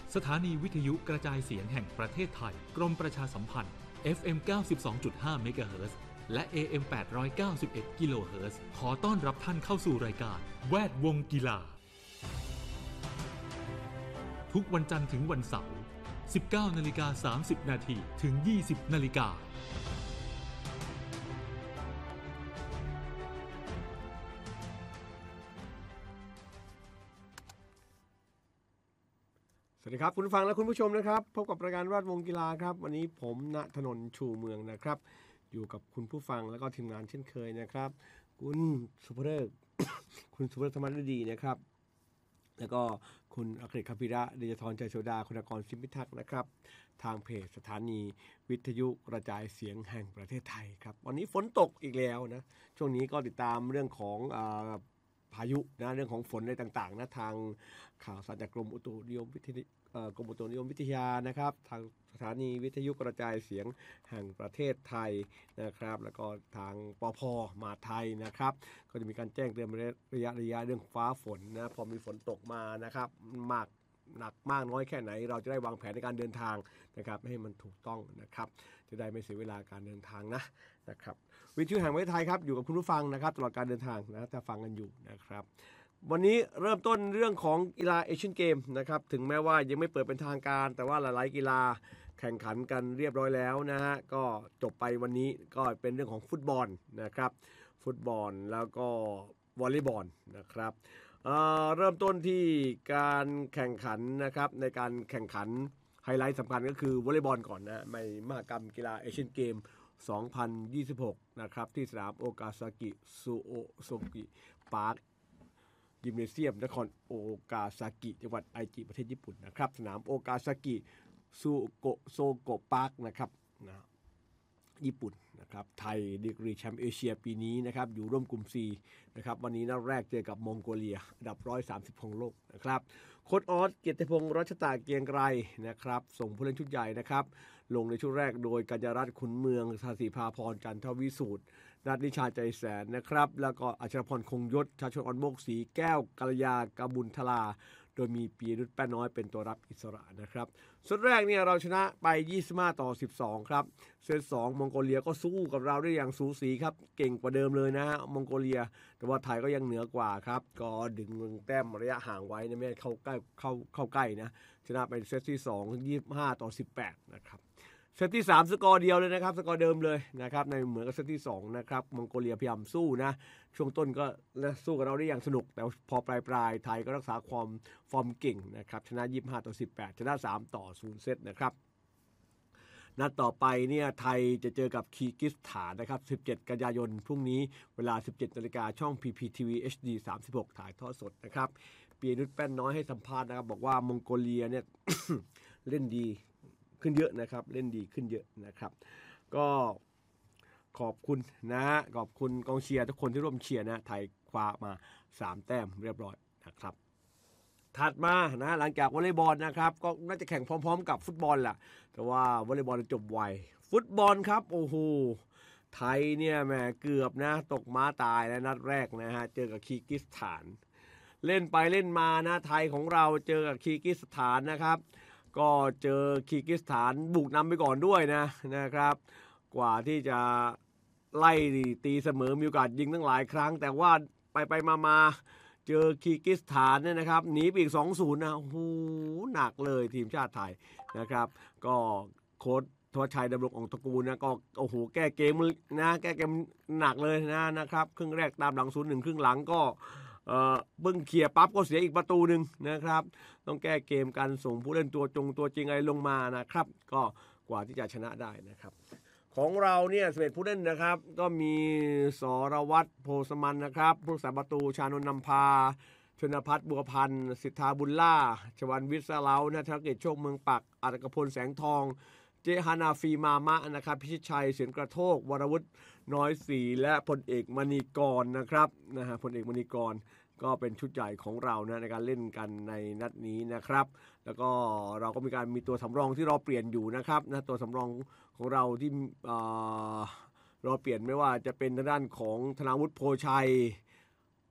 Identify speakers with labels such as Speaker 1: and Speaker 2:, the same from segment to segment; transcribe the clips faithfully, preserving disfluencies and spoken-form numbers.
Speaker 1: สถานีวิทยุกระจายเสียงแห่งประเทศไทยกรมประชาสัมพันธ์ เอฟ เอ็ม เก้าสิบสองจุดห้า เมกะเฮิรตซ์ และ เอ เอ็ม แปดร้อยเก้าสิบเอ็ด กิโลเฮิรตซ์ ขอต้อนรับท่านเข้าสู่รายการแวดวงกีฬาทุกวันจันทร์ถึงวันเสาร์ สิบเก้านาฬิกาสามสิบนาที ถึง ยี่สิบนาฬิกา
Speaker 2: สวัสดีครับคุณผู้ฟังและคุณผู้ชมนะครับพบกับรายการแวดวงกีฬาครับวันนี้ผมณถนนชูเมืองนะครับอยู่กับคุณผู้ฟังและก็ทีมงานเช่นเคยนะครับคุณสุภเริศ คุณสุภเริศธรรมฤดีนะครับแล้วก็คุณอัครคพิระเดชธรใจโสดาคุณกรสิมพิทักษ์นะครับทางเพจสถานีวิทยุกระจายเสียงแห่งประเทศไทยครับวันนี้ฝนตกอีกแล้วนะช่วงนี้ก็ติดตามเรื่องของอ่าพายุนะเรื่องของฝนอะไรต่างๆนะทางข่าวสารจากกรมอุตุนิยมวิทยากรมอุตุนิยมวิทยานะครับทางสถานีวิทยุกระจายเสียงแห่งประเทศไทยนะครับแล้วก็ทางปภ.มหาดไทยนะครับก็จะมีการแจ้งเตือนระยะระยะเรื่องฟ้าฝนนะพอมีฝนตกมานะครับมากหนักมากน้อยแค่ไหนเราจะได้วางแผนในการเดินทางนะครับให้มันถูกต้องนะครับจะได้ไม่เสียเวลาการเดินทางนะนะครับวิทยุแห่งประเทศไทยครับอยู่กับคุณผู้ฟังนะครับตลอดการเดินทางนะถ้าฟังกันอยู่นะครับวันนี้เริ่มต้นเรื่องของกีฬาเอเชียนเกมนะครับถึงแม้ว่ายังไม่เปิดเป็นทางการแต่ว่าหลายๆกีฬาแข่งขันกันเรียบร้อยแล้วนะฮะก็จบไปวันนี้ก็เป็นเรื่องของฟุตบอลนะครับฟุตบอลแล้วก็วอลเลย์บอลนะครับเอ่อเริ่มต้นที่การแข่งขันนะครับในการแข่งขันไฮไลท์สำคัญก็คือวอลเลย์บอลก่อนนะในมหกรรมกีฬาเอเชียนเกมสองพันยี่สิบหกนะครับที่สนามโอกาซากิซูโอโซกิพาร์คยิมเนเซียมนครโอกาซากิจังหวัดไอจิประเทศญี่ปุ่นนะครับสนามโอกาซากิซูโกโซโกพาร์คนะครับนะญี่ปุ่นนะครับไทยดีกรีแชมป์เอเชียปีนี้นะครับอยู่ร่วมกลุ่ม C นะครับวันนี้นัดแรกเจอกับมองโกเลียอันดับหนึ่งร้อยสามสิบของโลกนะครับโค้ชออสเกียรติพงษ์รัชตาเกียงไกรนะครับส่งผู้เล่นชุดใหญ่นะครับลงในชุดแรกโดยกัญญารัตน์ขุนเมืองสาสีภาพรจันทวิสูตรนัทนิชาใจแสนนะครับแล้วก็อัชรพรคงยศชาชนอ่อนโมกศรีแก้วกัลยากบุญทลาโดยมีปีนุชแป้นน้อยเป็นตัวรับอิสระนะครับเซตแรกเนี่ยเราชนะไปยี่สิบห้าต่อสิบสองครับเซตสองมองโกเลียก็สู้กับเราได้อย่างสูสีครับเก่งกว่าเดิมเลยนะฮะมองโกเลียแต่ว่าไทยก็ยังเหนือกว่าครับก็ดึงแต้มระยะห่างไว้นะไม่ให้เข้าใกล้เข้าเข้าใกล้นะชนะไปเซตที่สอง ยี่สิบห้าต่อสิบแปดนะครับเซตที่สามสกอร์เดียวเลยนะครับสกอร์เดิมเลยนะครับในเหมือนกับเซตที่สองนะครับมองโกเลียพยายามสู้นะช่วงต้นก็สู้กับเราได้อย่างสนุกแต่พอปลายปลายไทยก็รักษาความฟอร์มเก่งนะครับชนะยี่สิบห้าต่อสิบแปดชนะสามต่อศูนย์เซตนะครับนัดต่อไปเนี่ยไทยจะเจอกับคีร์กิสถานนะครับสิบเจ็ดกันยายนพรุ่งนี้เวลา สิบเจ็ดนาฬิกาช่อง พี พี ที วี เอช ดี สามสิบหกถ่ายทอดสดนะครับปีนุชแป้นน้อยให้สัมภาษณ์นะครับบอกว่ามองโกเลียเนี่ย เล่นดีขึ้นเยอะนะครับเล่นดีขึ้นเยอะนะครับก็ขอบคุณนะฮะขอบคุณกองเชียร์ทุกคนที่ร่วมเชียร์นะไทยคว้ามาสามแต้มเรียบร้อยนะครับถัดมานะหลังจากวอลเลย์บอลนะครับก็น่าจะแข่งพร้อมๆกับฟุตบอลแหละแต่ว่าวอลเลย์บอลจบไวฟุตบอลครับโอ้โหไทยเนี่ยแหมเกือบนะตกม้าตายแล้วนัดแรกนะฮะเจอกับคีร์กิสถานเล่นไปเล่นมานะไทยของเราเจอกับคีร์กิสถานนะครับก็เจอคีร์กิสถานบุกนำไปก่อนด้วยนะนะครับกว่าที่จะไล่ตีเสมอมีโอกาสยิงตั้งหลายครั้งแต่ว่าไปไปมามาเจอคีร์กิสถานเนี่ยนะครับหนีไปอีก สองศูนย์ นะโอ้โหหนักเลยทีมชาติไทยนะครับก็โค้ชธวัชชัยดำรงองค์ตระกูลนะก็โอ้โหแก้เกมนะแก้เกมหนักเลยนะนะครับครึ่งแรกตามหลัง ศูนย์หนึ่ง ครึ่งหลังก็เอ่อเบิ้งเคลียร์ปั๊บก็เสียอีกประตูหนึ่งนะครับต้องแก้เกมการส่งผู้เล่นตัวจงตัวจริงอะไรลงมานะครับก็กว่าที่จะชนะได้นะครับของเราเนี่ยสิบเอ็ดผู้เล่นนะครับก็มีสรวัตรโพสมันนะครับผู้รักษาประตูชานนท์นำพาชนภัทรบัวพันธ์สิทธาบุญล่าชวันวิศเลานะธนกิจโชคเมืองปักอัตกพลแสงทองเจฮานาฟีมามะนะครับพิชิตชัยเสียนกระโทกวรวุฒิน้อยศรีและพลเอกมณีกรนะครับนะฮะพลเอกมณีกรก็เป็นชุดใหญ่ของเรานะในการเล่นกันในนัดนี้นะครับแล้วก็เราก็มีการมีตัวสำรองที่เราเปลี่ยนอยู่นะครับนะตัวสำรองของเราที่เอ่อเราเปลี่ยนไม่ว่าจะเป็นทางด้านของธนาวุฒิโพชัย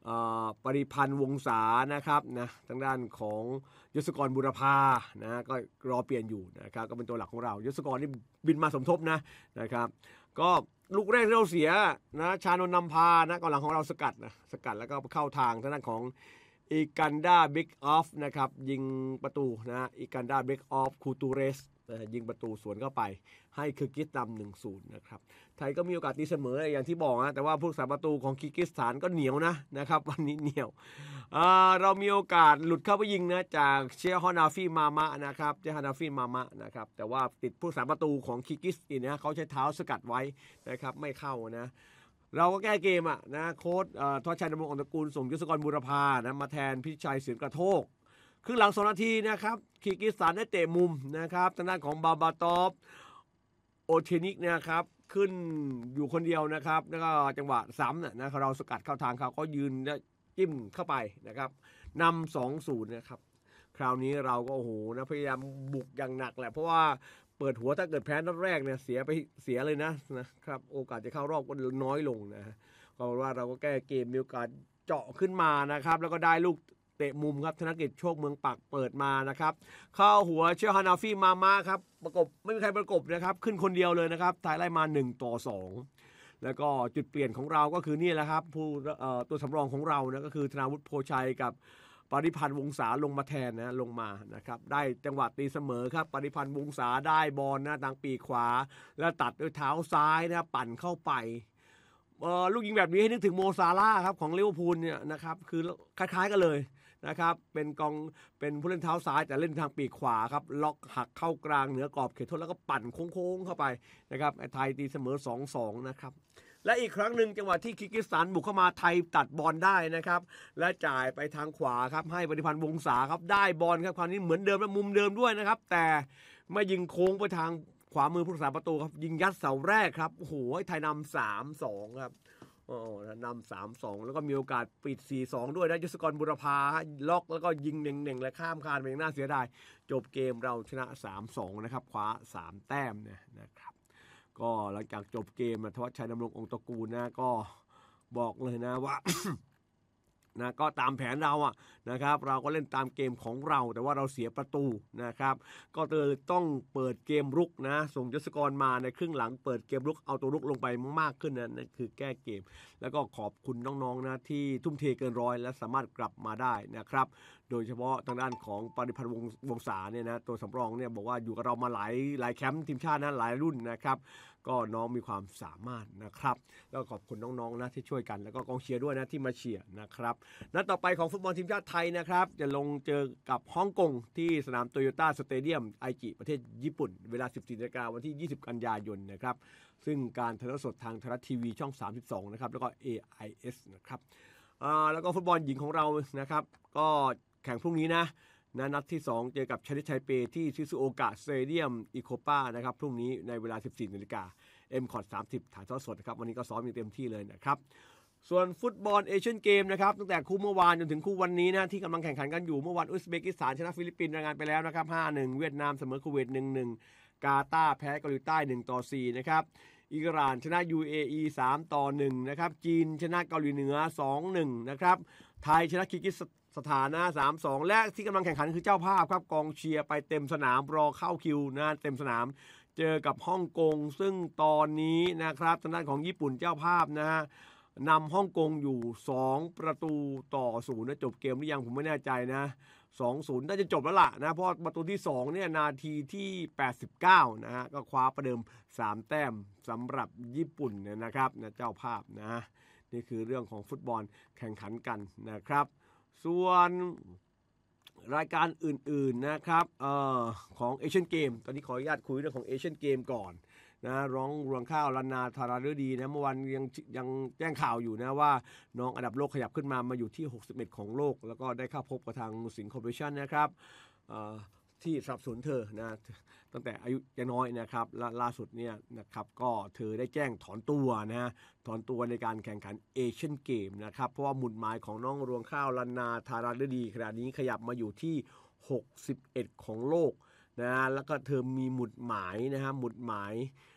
Speaker 2: ปริพันธ์วงศานะครับนะทางด้านของยศกรบุรพานะก็รอเปลี่ยนอยู่นะครับก็เป็นตัวหลักของเรายศกรนี่บินมาสมทบนะนะครับก็ลูกแรกที่เราเสียนะชานนท์นำพานะกองหลังของเราสกัดนะสกัดแล้วก็เข้าทางทางด้านของอีกันดาบิ๊กออฟนะครับยิงประตูนะอีกันดาบิ๊กออฟคูตูเรสยิงประตูสวนเข้าไปให้คิร์กิสนำ หนึ่งศูนย์ นะครับไทยก็มีโอกาสตีเสมออย่างที่บอกนะแต่ว่าผู้รักษาประตูของคิร์กิสถานก็เหนียวนะนะครับวันนี้เหนียวเรามีโอกาสหลุดเข้าไปยิงนะจากเชฮอนาฟีมามะนะครับเชฮอนาฟีมามะนะครับแต่ว่าติดผู้รักษาประตูของคิร์กิสเนี่ยเขาใช้เท้าสกัดไว้นะครับไม่เข้านะเราก็แก้เกมอ่ะนะโค้ชทวัชชัยดำรงอันตระกูลส่งยศกรบุรพานะมาแทนพิชัยเสือกระโทกครึ่งหลังสองนาทีนะครับคิร์กิสถานได้เตะมุมนะครับทางด้านของบาบาตอฟโอเทนิกนะครับขึ้นอยู่คนเดียวนะครับแล้วก็จังหวะซ้ำนะเราสกัดเข้าทางเขาก็ยืนจิ้มเข้าไปนะครับนำ สองศูนย์ นะครับคราวนี้เราก็โอ้โหนะพยายามบุกอย่างหนักแหละเพราะว่าเปิดหัวถ้าเกิดแพ้นัดแรกเนี่ยเสียไปเสียเลยนะนะครับโอกาสจะเข้ารอบก็น้อยลงนะก็ว่าเราก็แก้เกมมีโอกาสเจาะขึ้นมานะครับแล้วก็ได้ลูกเตะมุมครับธนกิจโชคเมืองปักเปิดมานะครับเข้าหัวเชฮานาฟีมามะครับประกบไม่มีใครประกบนะครับขึ้นคนเดียวเลยนะครับไทยไล่มาหนึ่งต่อสองแล้วก็จุดเปลี่ยนของเราก็คือนี่แหละครับผู้ตัวสำรองของเรานะก็คือธนาวุฒิโพชัยกับปริพันธ์วงศาลงมาแทนนะลงมานะครับได้จังหวะตีเสมอครับปริพันธ์วงศาได้บอลนะทางปีกขวาแล้วตัดด้วยเท้าซ้ายนะปั่นเข้าไปลูกยิงแบบนี้ให้นึกถึงโมซาร่าครับของลิเวอร์พูลเนี่ยนะครับคือคล้ายๆกันเลยนะครับเป็นกองเป็นผู้เล่นเท้าซ้ายแต่เล่นทางปีกขวาครับล็อกหักเข้ากลางเหนือกรอบเขตโทษแล้วก็ปั่นโค้งๆเข้าไปนะครับไทยตีเสมอ สองสอง นะครับและอีกครั้งหนึ่งจังหวะที่คิร์กิสถานบุกเข้ามาไทยตัดบอลได้นะครับและจ่ายไปทางขวาครับให้ปฏิพันธ์วงศาครับได้บอลครับคราวนี้เหมือนเดิมและมุมเดิมด้วยนะครับแต่ไม่ยิงโค้งไปทางขวามือผู้รักษาประตูครับยิงยัดเสาแรกครับโอ้โหไทยนำ สามสอง ครับโอ้นำ สามสอง แล้วก็มีโอกาสปิด สี่สอง ด้วยนะยศกรบุรพาล็อกแล้วก็ยิงเน่งๆและข้ามคานไปอย่างน่าเสียดายจบเกมเราชนะ สามสอง นะครับคว้าสามแต้มเนี่ยนะครับก็หลังจากจบเกมนะทวัชชัยดำรงองค์ตระกูลนะก็บอกเลยนะว่า นะก็ตามแผนเราอ่ะนะครับเราก็เล่นตามเกมของเราแต่ว่าเราเสียประตูนะครับก็เลยต้องเปิดเกมรุกนะส่งยศกรมาในครึ่งหลังเปิดเกมรุกเอาตัวรุกลงไปมากขึ้นนะนั่นคือแก้เกมแล้วก็ขอบคุณน้องๆนะที่ทุ่มเทเกินร้อยและสามารถกลับมาได้นะครับโดยเฉพาะทางด้านของปริพันธ์วงศาเนี่ยนะตัวสำรองเนี่ยบอกว่าอยู่กับเรามาหลายหลายแคมป์ทีมชาตินะหลายรุ่นนะครับก็น้องมีความสามารถนะครับแล้วขอบคุณน้องๆนะที่ช่วยกันแล้วก็กองเชียร์ด้วยนะที่มาเชียร์นะครับนัดต่อไปของฟุตบอลทีมชาติไทยนะครับจะลงเจอกับฮ่องกงที่สนามโตโยต้าสเตเดียมไอจิประเทศญี่ปุ่นเวลา สิบสี่นาฬิกา นวันที่ยี่สิบกันยายนนะครับซึ่งการถ่ายทอดสดทางไทยรัฐทีวีช่องสามสิบสองนะครับแล้วก็ เอ ไอ เอส นะครับอ่าแล้วก็ฟุตบอลหญิงของเรานะครับก็แข่งพรุ่งนี้นะนะนัดที่สองเจอกับชาริไทเปที่ชิซุโอกะสเตเดียมอิโคปานะครับพรุ่งนี้ในเวลา สิบสี่นาฬิกา เอ็ม คอท สามสิบถ่ายทอดสดนะครับวันนี้ก็ซ้อมอย่างเต็มที่เลยนะครับส่วนฟุตบอลเอเชียนเกมนะครับตั้งแต่คู่เมื่อวานจนถึงคู่วันนี้นะที่กำลังแข่งขันกันอยู่เมื่อวานอุซเบกิสถานชนะฟิลิปปินส์รายงานไปแล้วนะครับ ห้าหนึ่ง เวียดนามเสมอคูเวต หนึ่งหนึ่ง กาตาร์แพ้เกาหลีใต้ หนึ่งต่อสี่ นะครับอิหร่านชนะ ยู เอ อี สามต่อหนึ่ง นะครับจีนชนะเกาหลีเหนือ สองหนึ่ง นะครับไทยชนะคิร์กิสสถานนะ สามสอง และที่กำลังแข่งขันคือเจ้าภาพครับกองเชียร์ไปเต็มสนามรอเข้าคิวนะเต็มสนามเจอกับฮ่องกงซึ่งตอนนี้นะครับทางด้านของญี่ปุ่นเจ้าภาพนะฮะนำฮ่องกงอยู่สองประตูต่อศูนย์นะจบเกมหรือยังผมไม่แน่ใจนะ สองศูนย์ น่าจะจบแล้วล่ะนะเพราะประตูที่สองเนี่ยนาทีที่แปดสิบเก้านะฮะก็คว้าประเดิมสามแต้มสำหรับญี่ปุ่นเนี่ยนะครับนะเจ้าภาพนะนี่คือเรื่องของฟุตบอลแข่งขันกันนะครับส่วนรายการอื่นๆนะครับเอ่อของเอเชียนเกมตอนนี้ขออนุญาตคุยเรื่องของเอเชียนเกมก่อนนะร้องรวงข้าวลนาธาราฤดีนะเมื่อวันยังยังแจ้งข่าวอยู่นะว่าน้องอันดับโลกขยับขึ้นมามาอยู่ที่หกสิบเอ็ดของโลกแล้วก็ได้เข้าพบกับทางสิงห์คอร์ปอเรชั่นนะครับที่สนับสนุนเธอนะตั้งแต่อายุยังน้อยนะครับและล่าสุดเนี่ยนะครับก็เธอได้แจ้งถอนตัวนะถอนตัวในการแข่งขันเอเชียนเกมนะครับเพราะว่าหมุดหมายของน้องรวงข้าวลนาธาราฤดีขณะนี้ขยับมาอยู่ที่หกสิบเอ็ดของโลกนะแล้วก็เธอมีหมุดหมายนะฮะหมุดหมาย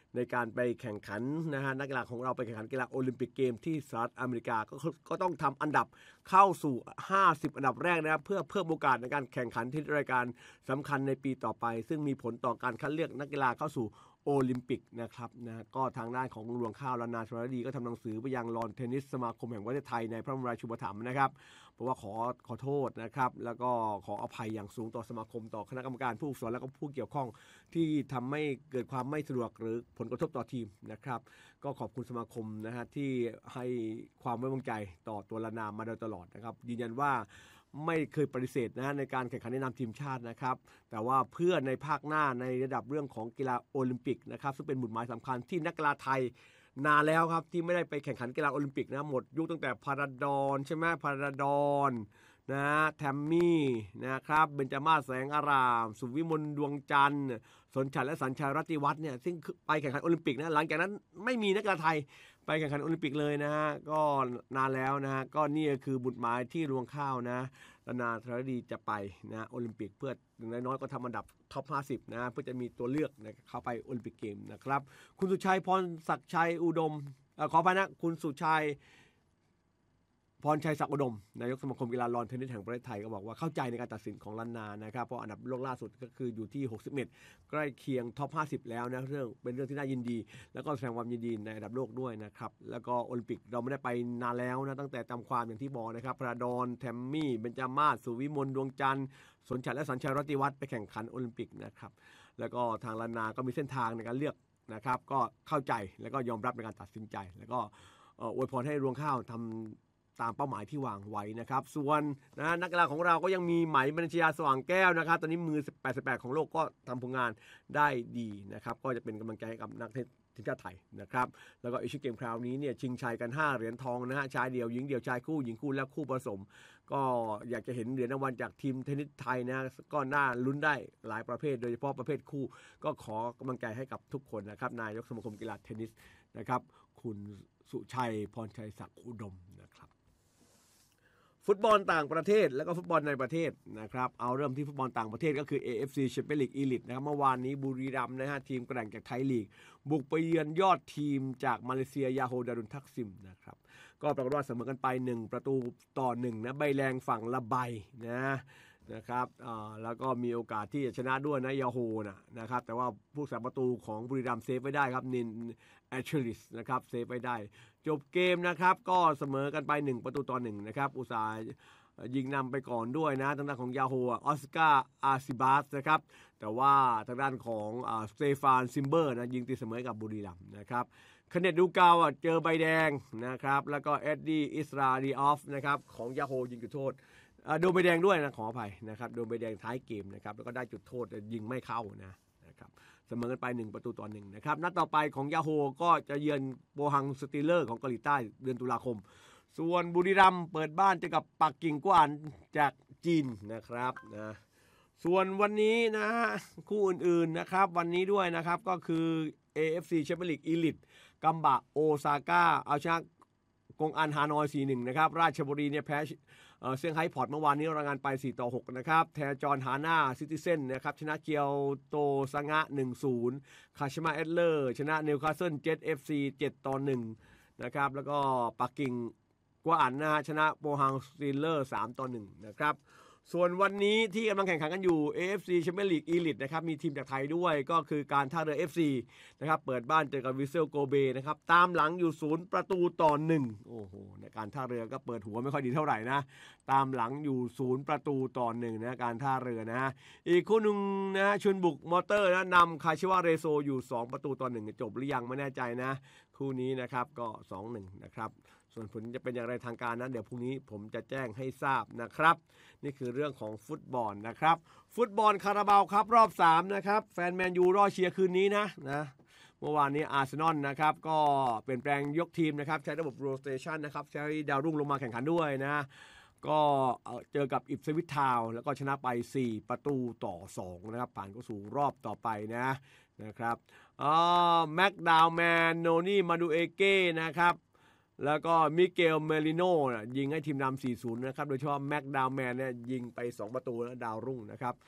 Speaker 2: ในการไปแข่งขันนะฮะนักกีฬาของเราไปแข่งขันกีฬาโอลิมปิกเกมที่สหรัฐอเมริกาก็ก็ต้องทำอันดับเข้าสู่ห้าสิบอันดับแรกนะครับเพื่อเพิ่มโอกาสในการแข่งขันที่รายการสำคัญในปีต่อไปซึ่งมีผลต่อการคัดเลือกนักกีฬาเข้าสู่โอลิมปิกนะครับนะก็ทางด้านของรวงข้าวลานาชลดีก็ทำหนังสือไปยังลอนเทนนิสสมาคมแห่งประเทศไทยในพระบรมราชูปถัมภ์นะครับเพราะว่าขอขอโทษนะครับแล้วก็ขออภัยอย่างสูงต่อสมาคมต่อคณะกรรมการผู้ฝึกสอนและก็ผู้เกี่ยวข้องที่ทำให้เกิดความไม่สะดวกหรือผลกระทบต่อทีมนะครับก็ขอบคุณสมาคมนะฮะที่ให้ความไว้วางใจต่อตัวลานามาโดยตลอดนะครับยืนยันว่าไม่เคยปฏิเสธนะในการแข่งขันในนามทีมชาตินะครับแต่ว่าเพื่อในภาคหน้าในระดับเรื่องของกีฬาโอลิมปิกนะครับซึ่งเป็นหมุดหมายสำคัญที่นักกีฬาไทยนานแล้วครับที่ไม่ได้ไปแข่งขันกีฬาโอลิมปิกนะหมดยุคตั้งแต่พาราดอนใช่ไหมพาราดอนนะแทมมี่นะครับเบญจมาศแสงอารามสุวิมลดวงจันทร์สนฉัตรและสัญชัยรัตติวัฒน์เนี่ยซึ่งไปแข่งขันโอลิมปิกนะหลังจากนั้นไม่มีนักกีฬาไทยไปแข่งขันโอลิมปิกเลยนะฮะก็นานแล้วนะฮะก็นี่คือบุตรหมายที่รวงข้าวนะลานาธารดีจะไปนะโอลิมปิกเพื่ออย่างน้อยๆก็ทำอันดับท็อปห้าสิบนะเพื่อจะมีตัวเลือกนะเข้าไปโอลิมปิกเกมนะครับคุณสุชัยพรศักดิ์ชัยอุดมเอ่อขออภัยนะคุณสุชัยพรชัยศักดิ์อุดมนายกสมาคมกีฬาลอนเทนนิสแห่งประเทศไทยก็บอกว่าเข้าใจในการตัดสินของลานานะครับเพราะอันดับโลกล่าสุดก็คืออยู่ที่หกสิบเอ็ดใกล้เคียงท็อปห้าสิบแล้วนะเรื่องเป็นเรื่องที่น่ายินดีแล้วก็แสดงความยินดีในอันดับโลกด้วยนะครับแล้วก็โอลิมปิกเราไม่ได้ไปนานแล้วนะตั้งแต่จำความอย่างที่บอกนะครับพราดอนแทมมี่เบญจมาศสุวิมลดวงจันทร์สนฉัตรและสัญชัยรัตติวัฒน์ไปแข่งขันโอลิมปิกนะครับแล้วก็ทางลานาก็มีเส้นทางในการเลือกนะครับก็เข้าใจแล้วก็ยอมรับในการตัดสินใจแล้วก็อวยพรให้รวงข้าวทำตามเป้าหมายที่วางไว้นะครับส่วนนะนักกีฬาของเราก็ยังมีไหมมนัญชยาสว่างแก้วนะครับตอนนี้มือแปดสิบแปดของโลกก็ทำผลงานได้ดีนะครับก็จะเป็นกำลังใจให้กับนักเทนนิสทีมชาติไทยนะครับแล้วก็เอเชียนเกมคราวนี้เนี่ยชิงชัยกันห้าเหรียญทองนะฮะชายเดี่ยวหญิงเดี่ยวชายคู่หญิงคู่และคู่ผสมก็อยากจะเห็นเหรียญรางวัลจากทีมเทนนิสไทยนะก็น่าลุ้นได้หลายประเภทโดยเฉพาะประเภทคู่ก็ขอกำลังใจให้กับทุกคนนะครับนายกสมาคมกีฬาเทนนิสนะครับคุณสุชัยพรชัยศักดิ์อุดมนะครับฟุตบอลต่างประเทศแล้วก็ฟุตบอลในประเทศนะครับเอาเริ่มที่ฟุตบอลต่างประเทศก็คือ เอ เอฟ ซี Champions League Elite นะครับเมื่อวานนี้บุรีรัมย์นะฮะทีมแกร่งจากไทยลีกบุกไปเยือนยอดทีมจากมาเลเซียยาโฮดารุนทักซิมนะครับก็ปรากฏว่าเสมอกันไปหนึ่งประตูต่อหนึ่งนะใบแรงฝั่งละใบนะนะครับแล้วก็มีโอกาสที่จะชนะด้วยนะยาโฮนะนะครับแต่ว่าผู้รักษาประตูของบุรีรัมย์เซฟไว้ได้ครับนินแอชลิสนะครับเซฟไว้ได้จบเกมนะครับก็เสมอกันไปหนึ่งประตูต่อหนึ่งนะครับอุตสาห์ยิงนำไปก่อนด้วยนะทางด้านของยาโฮออสการ์อาซิบาสนะครับแต่ว่าทางด้านของสเตฟานซิมเบอร์นะยิงตีเสมอกับบุรีรัมย์นะครับคเนตดูกาวเจอใบแดงนะครับแล้วก็เอ็ดดี้อิสราดีออฟนะครับของยาโฮยิงจุดโทษโดนใบแดงด้วยนะขออภัยนะครับโดนใบแดงท้ายเกมนะครับแล้วก็ได้จุดโทษยิงไม่เข้านะนะครับเสมอกันไปหนึ่งประตูต่อหนึ่งนะครับนัดต่อไปของยาโฮก็จะเยือนโบฮังสตีลเลอร์ของเกาหลีใต้เดือนตุลาคมส่วนบุรีรัมย์เปิดบ้านเจอกับปักกิ่งกวานจากจีนนะครับนะส่วนวันนี้นะคู่อื่นๆนะครับวันนี้ด้วยนะครับก็คือ เอ เอฟ ซี Champions League Elite กัมบะโอซาก้าเอาชนะกงอันฮานอย สี่หนึ่ง นะครับราชบุรีเนี่ยแพ้เซี่ยงไฮ้พอร์ตเมื่อวานนี้รายงานไปสี่ต่อหกนะครับแทจอนฮาน่าซิติเซนนะครับชนะเกียวโตซังะ หนึ่งศูนย์ คาชิมาเอดเลอร์ชนะนิวคาสเซิลเจ็ต เอฟ ซี เจ็ดต่อหนึ่งนะครับแล้วก็ปักกิ่งกวานนะชนะโบฮังสตีลเลอร์สามต่อหนึ่งนะครับส่วนวันนี้ที่กำลังแข่งขันกันอยู่ เอ เอฟ ซี Champions League Elite นะครับมีทีมจากไทยด้วยก็คือการท่าเรือ เอฟ ซี นะครับเปิดบ้านเจอกับวิเซลโกเบนะครับตามหลังอยู่ศูนย์ประตูต่อหนึ่งโอ้โหในการท่าเรือก็เปิดหัวไม่ค่อยดีเท่าไหร่นะตามหลังอยู่ศูนย์ประตูต่อหนึ่งนะการท่าเรือนะฮะอีกคู่นึงนะชุนบุกมอเตอร์นะนำคาชิวาเรโซอยู่สองประตูต่อหนึ่งจบหรือยังไม่แน่ใจนะคู่นี้นะครับก็ สองหนึ่ง นะครับส่วนผลจะเป็นอย่างไรทางการนั้นเดี๋ยวพรุ่งนี้ผมจะแจ้งให้ทราบนะครับนี่คือเรื่องของฟุตบอลนะครับฟุตบอลคาราบาวครับรอบสามนะครับแฟนแมนยูรอเชียร์คืนนี้นะนะเมื่อวานนี้อาร์เซนอลนะครับก็เปลี่ยนแปลงยกทีมนะครับใช้ระบบโรเตชันนะครับใช้ดาวรุ่งลงมาแข่งขันด้วยนะก็เจอกับอิปสวิททาวน์แล้วก็ชนะไปสี่ประตูต่อสองนะครับผ่านเข้าสู่รอบต่อไปนะนะครับอ๋อแม็กดาวแมนโนนี่มาดูเอเก้นะครับแล้วก็มิเกลเมลิโน่ยิงให้ทีมนำ สี่ศูนย์ นะครับโดยเฉพาะแม็กดาวแมนเนี่ยยิงไปสองประตูแล้วดาวรุ่งนะครับ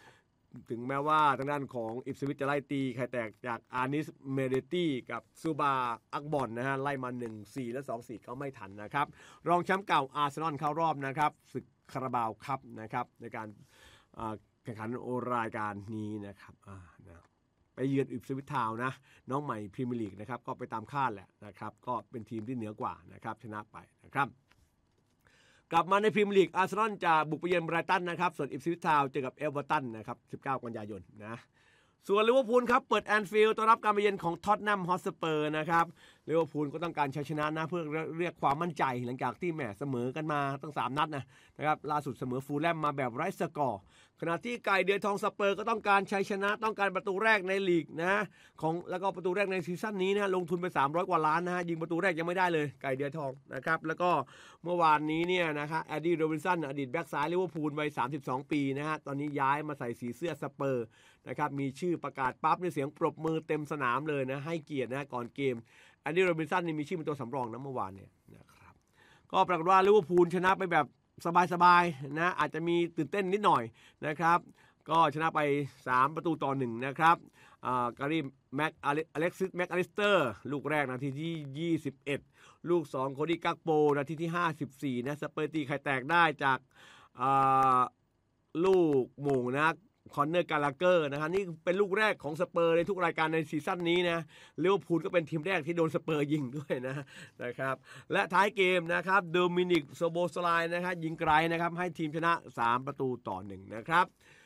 Speaker 2: ถึงแม้ว่าทางด้านของอิปสวิชจะไล่ตีใครแตกจากอาร์นิสเมเดตี้กับซูบาอักบอนนะฮะไล่มา หนึ่งสี่ และ สองสี่ ก็ไม่ทันนะครับรองแชมป์เก่าอาร์เซนอลเข้ารอบนะครับศึกคาราบาวคัพนะครับในการแข่งขันรายการนี้นะครับนะไปเยือนอิปสวิชทาวน์นะน้องใหม่พรีเมียร์ลีกนะครับก็ไปตามคาดแหละนะครับก็เป็นทีมที่เหนือกว่านะครับชนะไปนะครับกลับมาในพรีเมียร์ลีกอาร์เซนอลจะบุกไปเยือนไบรตันนะครับส่วนอิปสวิชทาวน์เจอกับเอเวอร์ตันนะครับสิบเก้ากันยายนนะส่วนลิเวอร์พูลครับเปิดแอนฟิลด์ต้อนรับการไปเยือนของท็อตแนมฮอตสเปอร์นะครับลิเวอร์พูลก็ต้องการชัยชนะนะเพื่อเรียกความมั่นใจหลังจากที่แหมเสมอกันมาตั้งสามนัดนะนะครับล่าสุดเสมอฟูลแลมมาแบบไร้สกอร์ขณะที่ไก่เดือยทองสเปอร์ก็ต้องการชัยชนะต้องการประตูแรกในลีกนะของแล้วก็ประตูแรกในซีซั่นนี้นะลงทุนไปสามร้อยกว่าล้านนะฮะยิงประตูแรกยังไม่ได้เลยไก่เดือยทองนะครับแล้วก็เมื่อวานนี้เนี่ยนะครับแอดดี้โรบินสันอดีตแบ็กซ้ายลิเวอร์พูลวัยสามสิบสองปีนะฮะตอนนี้ย้ายมาใส่สีเสื้อสเปอร์นะครับมีชื่อประกาศปั๊บในเสียงปรบมือเต็มสนามเลยนะให้เกียรตินะก่อนเกมแอดดี้โรบินสันนี่มีชื่อเป็นตัวสำรองนะเมื่อวานเนี่ยนะครับก็ปรากฏว่าลิเวอร์พูลชนะไปแบบสบายๆนะอาจจะมีตื่นเต้นนิดหน่อยนะครับก็ชนะไปสามประตูต่อหนึ่งนะครับอ่าการีแม็กอเล็กซิสแม็กอลิสเตอร์ลูกแรกนาทีที่ยี่สิบเอ็ดลูกสองโคดี้กักโปนาทีที่ห้าสิบสี่นะสเปอร์ตีไข่แตกได้จากอ่าลูกโมงนะคอนเนอร์กาลาเกอร์นะครับนี่เป็นลูกแรกของสเปอร์ในทุกรายการในซีซั่นนี้นะลิเวอร์พูลก็เป็นทีมแรกที่โดนสเปอร์ยิงด้วยนะนะครับและท้ายเกมนะครับโดมินิกโซโบสไลน์นะครับยิงไกลนะครับให้ทีมชนะสามประตูต่อหนึ่งนะครับ